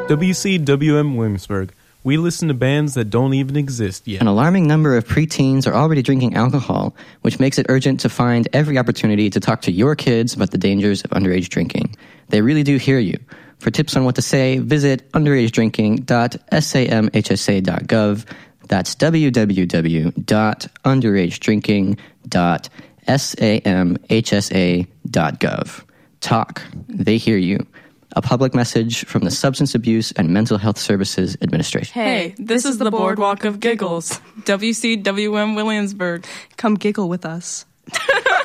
WCWM Williamsburg. We listen to bands that don't even exist yet. An alarming number of preteens are already drinking alcohol, which makes it urgent to find every opportunity to talk to your kids about the dangers of underage drinking. They really do hear you. For tips on what to say, visit underagedrinking.samhsa.gov. That's www.underagedrinking.samhsa.gov. Talk. They hear you. A public message from the Substance Abuse and Mental Health Services Administration. Hey, this is the Boardwalk of Giggles. WCWM Williamsburg. Come giggle with us.